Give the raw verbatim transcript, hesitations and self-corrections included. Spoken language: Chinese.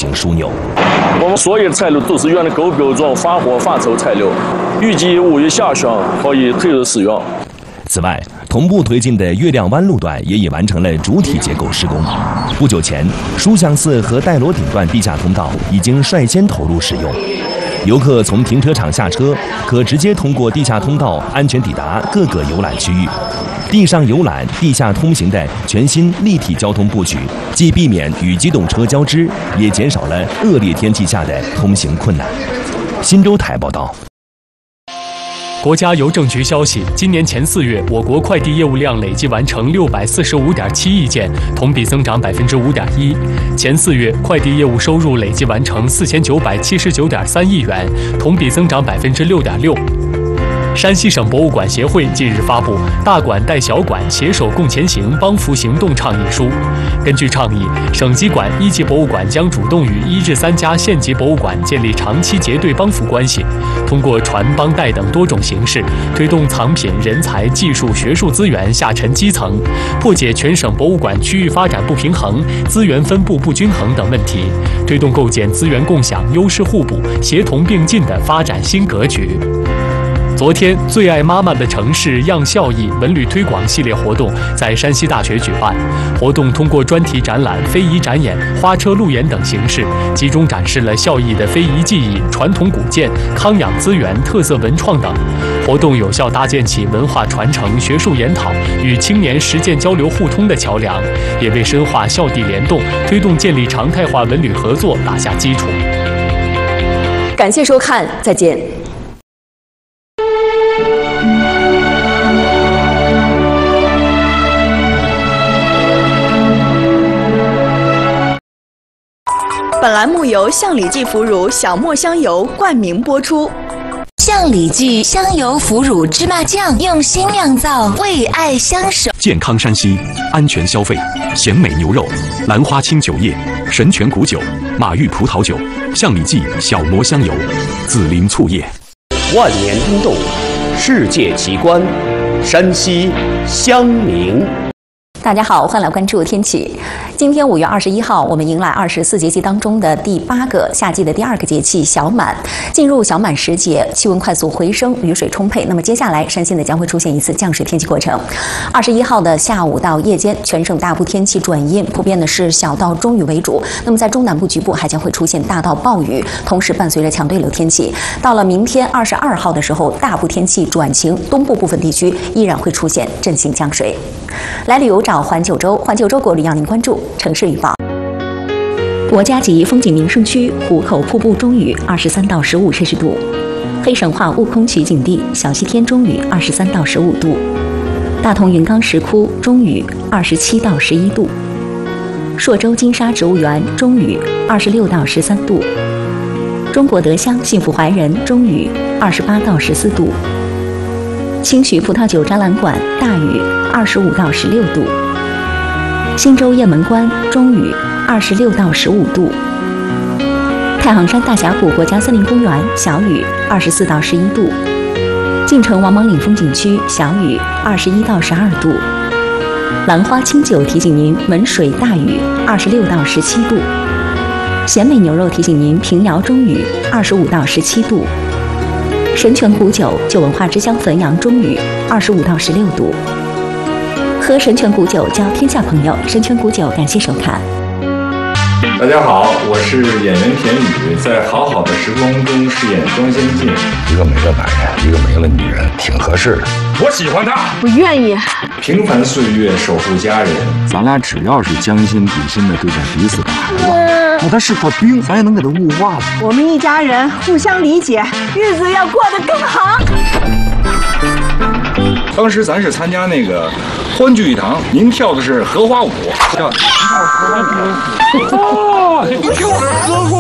行枢纽。 我们所有的材料都是原来高标准发货发售材料，预计五月下旬可以推入使用。 此外，同步推进的月亮湾路段也已完成了主体结构施工。不久前，书香寺和戴罗顶段地下通道已经率先投入使用。游客从停车场下车，可直接通过地下通道安全抵达各个游览区域。地上游览、地下通行的全新立体交通布局，既避免与机动车交织，也减少了恶劣天气下的通行困难。新洲台报道。 国家邮政局消息，今年前四月，我国快递业务量累计完成六百四十五点七亿件，同比增长百分之五点一。前四月，快递业务收入累计完成四千九百七十九点三亿元，同比增长百分之六点六。山西省博物馆协会近日发布《大馆带小馆，携手共前行，帮扶行动倡议书》。根据倡议，省级馆、一级博物馆将主动与一至三家县级博物馆建立长期结对帮扶关系，通过传帮带等多种形式，推动藏品、人才、技术、学术资源下沉基层，破解全省博物馆区域发展不平衡、资源分布不均衡等问题，推动构建资源共享、优势互补、协同并进的发展新格局。昨天，最爱妈妈的城市样孝义文旅推广系列活动在山西大学举办。活动通过专题展览、非遗展演、花车路演等形式，集中展示了孝义的非遗技艺、传统古建、康养资源、特色文创等。活动有效搭建起文化传承、学术研讨与青年实践交流互通的桥梁，也为深化孝弟联动、推动建立常态化文旅合作打下基础。 感谢收看，再见。本栏目由象里记腐乳小磨香油冠名播出。 象里记香油腐乳芝麻酱用心酿造，为爱相守。 健康山西，安全消费。咸美牛肉、兰花清酒液、神泉谷酒、马玉葡萄酒、象里记小磨香油、紫苓醋液。 万年冰冻，世界奇观，山西襄宁。 大家好，欢迎来关注天气。今天五月二十一号，我们迎来二十四节气当中的第八个夏季的第二个节气小满。进入小满时节，气温快速回升，雨水充沛。那么接下来，山西呢将会出现一次降水天气过程。二十一号的下午到夜间，全省大部天气转阴，普遍的是小到中雨为主。那么在中南部局部还将会出现大到暴雨，同时伴随着强对流天气。到了明天二十二号的时候，大部天气转晴，东部部分地区依然会出现阵性降水。来旅游找环九州，环九州国旅让您关注城市预报。国家级风景名胜区壶口瀑布中雨二十三到十五摄氏度，黑神话悟空取景地小西天中雨二十三到十五度，大同云冈石窟中雨二十七到十一度，朔州金沙植物园中雨二十六到十三度，中国德乡幸福怀仁中雨二十八到十四度，清徐葡萄酒展览馆大雨二十五到十六度，新州雁门关中雨二十六到十五度，太行山大峡谷国家森林公园小雨二十四到十一度，晋城王莽岭风景区小雨二十一到十二度，兰花清酒提醒您汶水大雨二十六到十七度，咸美牛肉提醒您平遥中雨二十五到十七度，神泉古酒酒文化之乡汾阳中雨二十五到十六度。喝神泉古酒交天下朋友，神泉古酒感谢收看。 大家好，我是演员田雨，在《好好的时光》中饰演庄先进。 一个没了男人，一个没了女人，挺合适的。 我喜欢他， 不愿意。 平凡岁月守护家人， 咱俩只要是将心比心的对待彼此的孩子，那他是块冰，咱也能给他雾化了。 我们一家人互相理解，日子要过得更好。 当时咱是参加那个欢聚一堂，您跳的是荷花舞，跳荷花舞。哦，您跳的是荷花。